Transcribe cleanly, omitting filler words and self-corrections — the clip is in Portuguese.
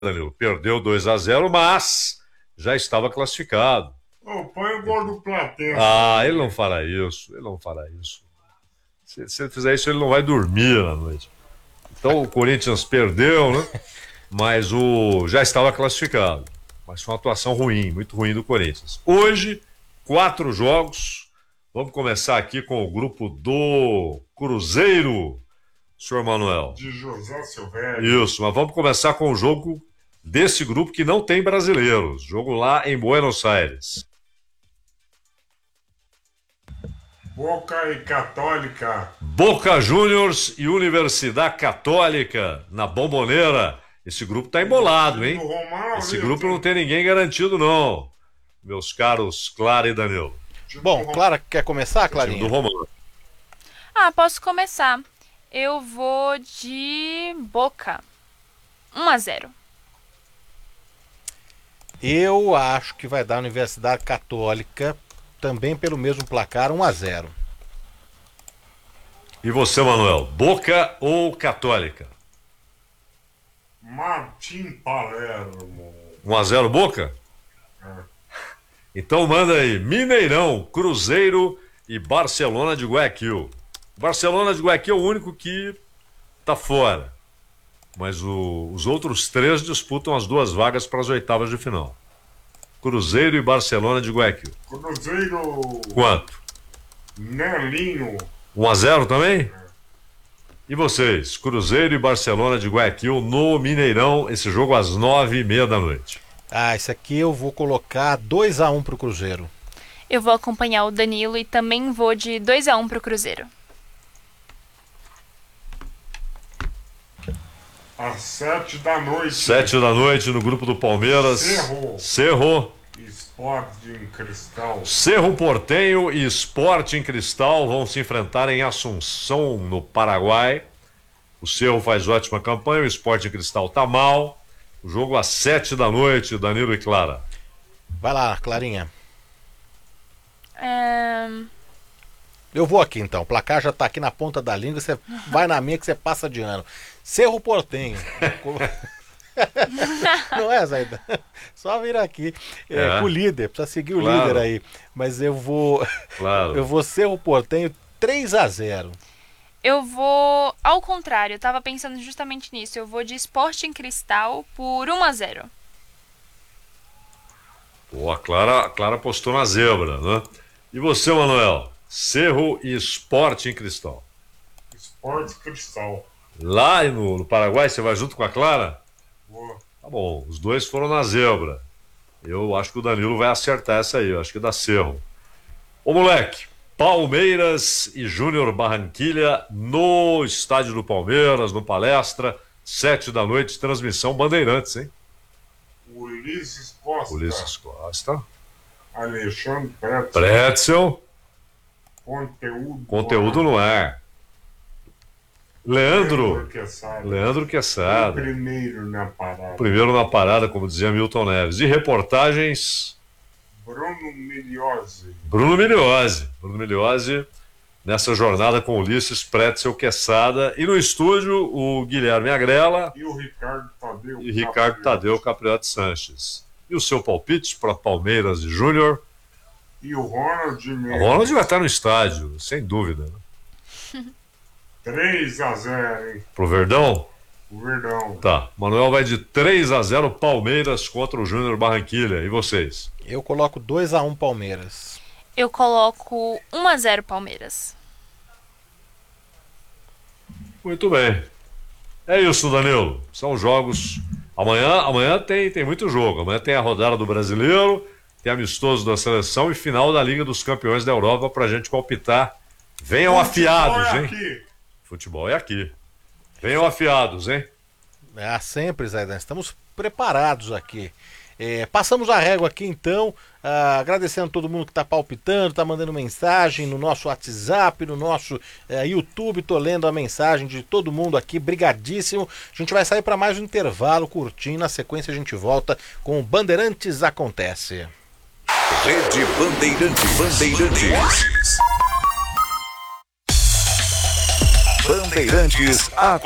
Danilo. Perdeu 2-0, mas já estava classificado. Põe o gol do Platense. Ele não fará isso. Ele não fará isso. Se ele fizer isso, ele não vai dormir na noite. Então o Corinthians perdeu, né? Mas já estava classificado. Mas foi uma atuação ruim, muito ruim do Corinthians. Hoje, 4 jogos. Vamos começar aqui com o grupo do Cruzeiro, senhor Manuel. De José Silvério. Isso, mas vamos começar com o jogo desse grupo que não tem brasileiros. Jogo lá em Buenos Aires. Boca e Católica. Boca Juniors e Universidade Católica na Bombonera. Esse grupo tá embolado, hein? Esse grupo não tem ninguém garantido, não. Meus caros Clara e Danilo. Bom, Clara, quer começar, Clarinha? Time do Romano. Posso começar. Eu vou de Boca. 1-0. Eu acho que vai dar Universidade Católica, também pelo mesmo placar, 1-0. E você, Manuel? Boca ou Católica? Martim Palermo. 1-0 Boca? Então manda aí, Mineirão, Cruzeiro e Barcelona de Guayaquil. Barcelona de Guayaquil é o único que tá fora. Mas os outros 3 disputam as 2 vagas para as oitavas de final. Cruzeiro e Barcelona de Guayaquil. Cruzeiro. Quanto? Nelinho. 1-0 também? E vocês? Cruzeiro e Barcelona de Guayaquil no Mineirão, esse jogo às 9h30 da noite. Esse aqui eu vou colocar 2-1 pro Cruzeiro. Eu vou acompanhar o Danilo e também vou de 2-1 pro Cruzeiro. Às 7 da noite. 7 da noite no grupo do Palmeiras. Cerro. Sporting Cristal. Cerro Porteño e Sporting Cristal vão se enfrentar em Assunção, no Paraguai. O Cerro faz ótima campanha, o Sporting Cristal tá mal. O jogo às 7 da noite, Danilo e Clara. Vai lá, Clarinha. Eu vou aqui então, o placar já tá aqui na ponta da língua, você vai na minha que você passa de ano. Cerro Porteño. Não é, Zaida? Só vir aqui com o líder, precisa seguir o líder aí. Mas eu vou Cerro Porteño 3-0. Eu vou ao contrário, eu tava pensando justamente nisso. Eu vou de Sporting Cristal por 1-0. Pô, a Clara apostou na zebra, né? E você, Manuel? Cerro e Sporting Cristal. Sporting Cristal. Lá no Paraguai, você vai junto com a Clara? Boa. Tá bom, os 2 foram na zebra. Eu acho que o Danilo vai acertar essa aí, eu acho que dá Cerro. Ô moleque, Palmeiras e Júnior Barranquilha no estádio do Palmeiras, no Palestra, 7 da noite, transmissão Bandeirantes, hein? Ulisses Costa. Alexandre Pretzel. Conteúdo no ar. Leandro Quesada. Primeiro na parada, como dizia Milton Neves. E reportagens... Bruno Miliose, nessa jornada com Ulisses Pretzel Quesada. E no estúdio, o Guilherme Agrela e o Ricardo Tadeu Capriotti Sanches. E o seu palpite para Palmeiras e Júnior? E o Ronald Mendes. O Ronald vai estar no estádio, sem dúvida. 3-0, hein? Pro Verdão? O Verdão. Tá, Manuel vai de 3-0 Palmeiras contra o Júnior Barranquilha. E vocês? Eu coloco 2-1 Palmeiras. Eu coloco 1-0 Palmeiras. Muito bem. É isso, Danilo. São jogos. Amanhã tem muito jogo. Amanhã tem a rodada do Brasileiro, tem amistoso da seleção e final da Liga dos Campeões da Europa pra gente palpitar. Venham afiados, hein? Futebol é aqui. Venham afiados, hein? Sempre, Zaidan. Estamos preparados aqui. Passamos a régua aqui então, agradecendo a todo mundo que está palpitando, está mandando mensagem no nosso WhatsApp, no nosso YouTube. Estou lendo a mensagem de todo mundo aqui, brigadíssimo. A gente vai sair para mais um intervalo curtinho, na sequência a gente volta com o Bandeirantes Acontece. Rede Bandeirantes. Bandeirantes